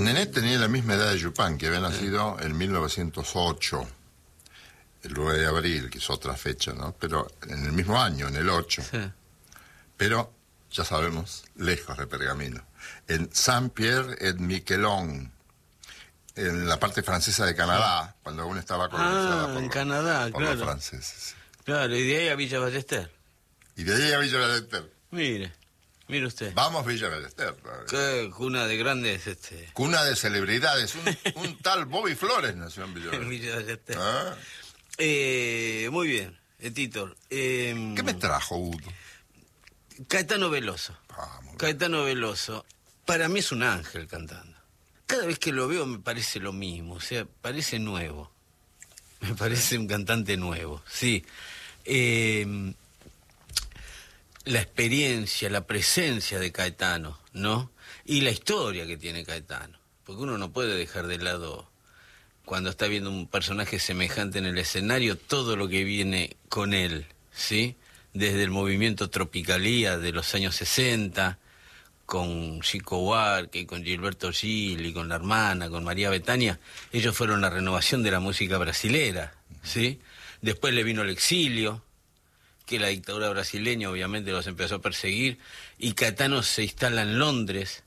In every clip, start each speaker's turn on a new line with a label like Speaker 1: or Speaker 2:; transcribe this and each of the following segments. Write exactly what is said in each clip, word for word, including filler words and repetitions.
Speaker 1: Nené tenía la misma edad de Yupanqui, había nacido en mil novecientos ocho, el nueve de abril, que es otra fecha, ¿no? Pero en el mismo año, en el ocho. Sí. Pero, ya sabemos, lejos de Pergamino. En Saint-Pierre-et-Miquelon, en la parte francesa de Canadá, cuando aún estaba colonizada
Speaker 2: ah,
Speaker 1: por,
Speaker 2: en Canadá,
Speaker 1: por
Speaker 2: claro.
Speaker 1: los franceses.
Speaker 2: Claro, y de ahí a Villa Ballester.
Speaker 1: Y de ahí a Villa Ballester.
Speaker 2: Mire, mire usted.
Speaker 1: Vamos Villa Ballester.
Speaker 2: Qué cuna de grandes... este.
Speaker 1: Cuna de celebridades. Un, un tal Bobby Flores nació en Villa Ballester.
Speaker 2: Villa Ballester.
Speaker 1: ¿Ah?
Speaker 2: Eh, muy bien, eh, Tito. Eh,
Speaker 1: ¿Qué me trajo, Udo?
Speaker 2: Caetano Veloso.
Speaker 1: Ah,
Speaker 2: Caetano Veloso. Para mí es un ángel cantando. Cada vez que lo veo me parece lo mismo, o sea, parece nuevo. Me parece un cantante nuevo, sí. Eh, la experiencia, la presencia de Caetano, ¿no? Y la historia que tiene Caetano. Porque uno no puede dejar de lado, cuando está viendo un personaje semejante en el escenario, todo lo que viene con él, ¿sí? Desde el movimiento Tropicalía de los años sesenta, con Chico Buarque, con Gilberto Gil y con la hermana, con María Bethânia, ellos fueron la renovación de la música brasilera, ¿sí? Después le vino el exilio, que la dictadura brasileña obviamente los empezó a perseguir, y Caetano se instala en Londres,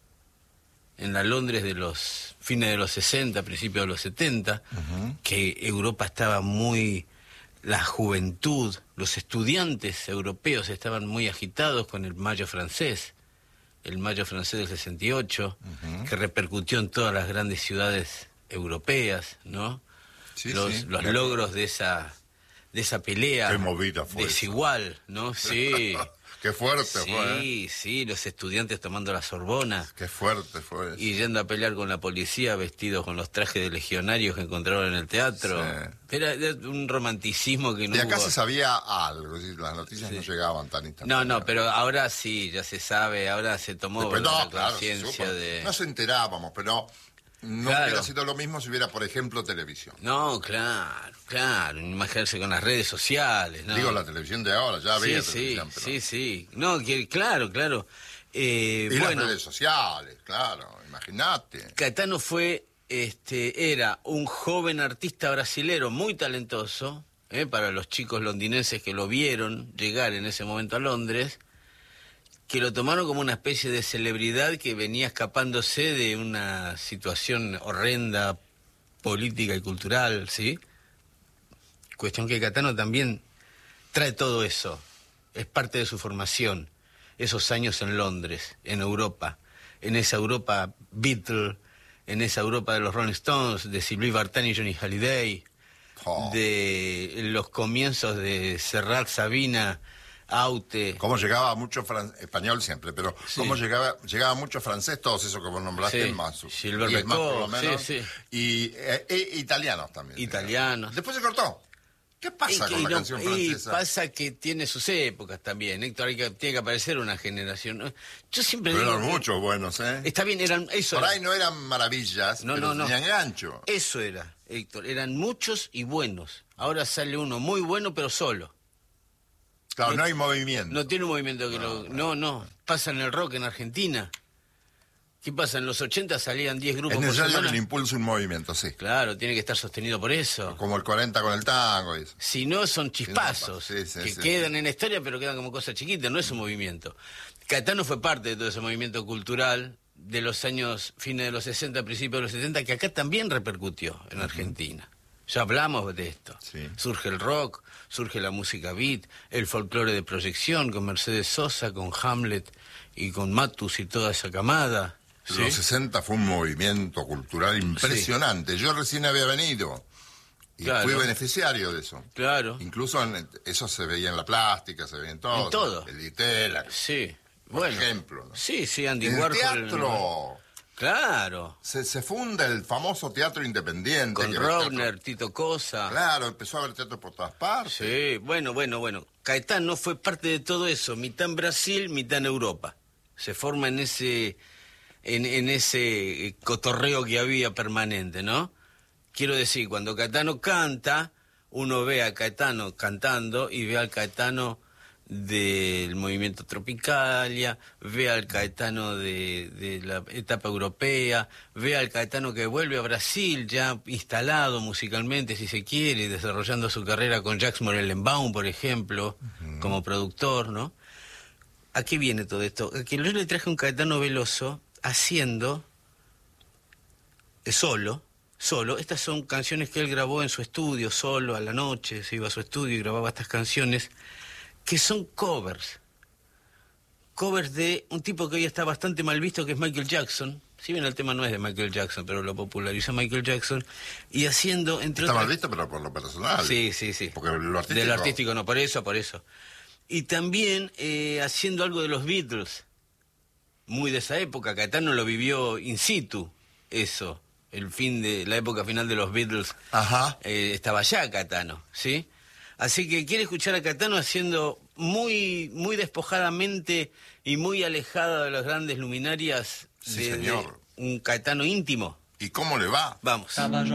Speaker 2: en la Londres de los fines de los sesenta, principios de los setenta, uh-huh. que Europa estaba muy... la juventud, los estudiantes europeos estaban muy agitados con el Mayo francés, el Mayo francés del sesenta y ocho, uh-huh. que repercutió en todas las grandes ciudades europeas, ¿no?
Speaker 1: Sí,
Speaker 2: los
Speaker 1: sí,
Speaker 2: los
Speaker 1: claro.
Speaker 2: logros de esa de esa pelea
Speaker 1: Qué movida fue
Speaker 2: desigual, esa. ¿No? Sí.
Speaker 1: Qué fuerte
Speaker 2: sí,
Speaker 1: fue.
Speaker 2: Sí, ¿eh? sí, los estudiantes tomando la Sorbona.
Speaker 1: Qué fuerte fue eso.
Speaker 2: Y yendo a pelear con la policía vestidos con los trajes de legionarios que encontraron en el teatro. Sí. Era, era un romanticismo que no.
Speaker 1: Y acá
Speaker 2: hubo...
Speaker 1: se sabía algo, es decir, las noticias sí. no llegaban tan instantáneamente.
Speaker 2: No, no, pero ahora sí, ya se sabe, ahora se tomó
Speaker 1: Después, no,
Speaker 2: la
Speaker 1: claro,
Speaker 2: conciencia de...
Speaker 1: No se enterábamos, pero no
Speaker 2: claro.
Speaker 1: hubiera sido lo mismo si hubiera, por ejemplo, televisión.
Speaker 2: No, claro, claro, imaginarse con las redes sociales, ¿no?
Speaker 1: Digo, la televisión de ahora, ya había
Speaker 2: sí,
Speaker 1: televisión.
Speaker 2: Sí,
Speaker 1: pero...
Speaker 2: sí, sí, no, que, claro, claro. Eh,
Speaker 1: y
Speaker 2: bueno,
Speaker 1: las redes sociales, claro, imagínate.
Speaker 2: Caetano fue, este, era un joven artista brasilero muy talentoso, eh, para los chicos londinenses que lo vieron llegar en ese momento a Londres, que lo tomaron como una especie de celebridad que venía escapándose de una situación horrenda política y cultural, ¿sí? Cuestión que Caetano también trae todo eso, es parte de su formación, esos años en Londres, en Europa, en esa Europa Beatle, en esa Europa de los Rolling Stones, de Sylvie Vartan y Johnny Hallyday, oh. de los comienzos de Serrat, Sabina, Aute.
Speaker 1: Cómo llegaba mucho fran... español siempre, pero sí. cómo llegaba llegaba mucho francés, todos esos que vos nombraste,
Speaker 2: sí.
Speaker 1: más,
Speaker 2: Gilbert
Speaker 1: y más por lo
Speaker 2: Becot,
Speaker 1: menos,
Speaker 2: sí, sí.
Speaker 1: y eh, eh, italianos también.
Speaker 2: Italianos.
Speaker 1: Digamos. Después se cortó. ¿Qué pasa
Speaker 2: y,
Speaker 1: con
Speaker 2: y
Speaker 1: la
Speaker 2: no,
Speaker 1: canción
Speaker 2: y
Speaker 1: francesa?
Speaker 2: Pasa que tiene sus épocas también, Héctor, hay que, tiene que aparecer una generación. Yo siempre
Speaker 1: pero
Speaker 2: digo...
Speaker 1: eran muchos buenos, ¿eh?
Speaker 2: Está bien, eran... Eso
Speaker 1: por
Speaker 2: era.
Speaker 1: ahí no eran maravillas,
Speaker 2: no,
Speaker 1: pero
Speaker 2: no, no.
Speaker 1: tenían gancho.
Speaker 2: Eso era, Héctor, eran muchos y buenos. Ahora sale uno muy bueno, pero solo.
Speaker 1: Claro, no, no hay movimiento.
Speaker 2: No tiene un movimiento que
Speaker 1: no,
Speaker 2: lo... No, no. Pasa en el rock en Argentina. ¿Qué pasa? En los ochenta salían diez grupos
Speaker 1: por semana. Es necesario que le impulse un movimiento, sí.
Speaker 2: Claro, tiene que estar sostenido por eso.
Speaker 1: Como el cuarenta con el tango y eso.
Speaker 2: Si no, son chispazos,
Speaker 1: sí, sí,
Speaker 2: que
Speaker 1: sí,
Speaker 2: quedan
Speaker 1: sí.
Speaker 2: en la historia, pero quedan como cosas chiquitas, no es un movimiento. Caetano fue parte de todo ese movimiento cultural de los años, fines de los sesenta, principios de los setenta, que acá también repercutió en uh-huh. Argentina. Ya hablamos de esto.
Speaker 1: Sí.
Speaker 2: Surge el rock, surge la música beat, el folclore de proyección con Mercedes Sosa, con Hamlet y con Matus y toda esa camada. ¿Sí?
Speaker 1: Los sesenta fue un movimiento cultural impresionante. Sí. Yo recién había venido y claro. fui beneficiario de eso.
Speaker 2: Claro.
Speaker 1: Incluso en, eso se veía en la plástica, se veía en todo.
Speaker 2: En todo.
Speaker 1: El Ditela.
Speaker 2: Sí.
Speaker 1: Por
Speaker 2: bueno.
Speaker 1: ejemplo. ¿no?
Speaker 2: Sí, sí, Andy
Speaker 1: en
Speaker 2: Warhol.
Speaker 1: El teatro.
Speaker 2: Claro.
Speaker 1: Se, se funda el famoso teatro independiente.
Speaker 2: Con Rovner, Tito Cosa.
Speaker 1: Claro, empezó a haber teatro por todas partes.
Speaker 2: Sí, bueno, bueno, bueno. Caetano fue parte de todo eso, mitad en Brasil, mitad en Europa. Se forma en ese, en, en ese cotorreo que había permanente, ¿no? Quiero decir, cuando Caetano canta, uno ve a Caetano cantando y ve al Caetano del movimiento Tropicalia, ve al Caetano de, de la etapa europea, ve al Caetano que vuelve a Brasil, ya instalado musicalmente, si se quiere, desarrollando su carrera con Jacques Morellenbaum, por ejemplo, uh-huh. como productor, ¿no? ¿A qué viene todo esto? Que yo le traje un Caetano Veloso haciendo solo, solo. Estas son canciones que él grabó en su estudio, solo, a la noche, se iba a su estudio y grababa estas canciones, que son covers. Covers de un tipo que hoy está bastante mal visto, que es Michael Jackson. Si bien el tema no es de Michael Jackson, pero lo popularizó Michael Jackson. Y haciendo, entre
Speaker 1: Está
Speaker 2: otras...
Speaker 1: mal visto, pero por lo personal.
Speaker 2: Sí, sí, sí.
Speaker 1: Porque lo artístico...
Speaker 2: De lo artístico no, por eso, por eso. Y también eh, haciendo algo de los Beatles. Muy de esa época. Caetano lo vivió in situ, eso. El fin de la época final de los Beatles.
Speaker 1: Ajá.
Speaker 2: Eh, estaba ya Caetano, ¿sí? Así que quiere escuchar a Caetano haciendo muy muy despojadamente y muy alejada de las grandes luminarias,
Speaker 1: sí,
Speaker 2: de,
Speaker 1: señor.
Speaker 2: de un Caetano íntimo.
Speaker 1: ¿Y cómo le va?
Speaker 2: Vamos.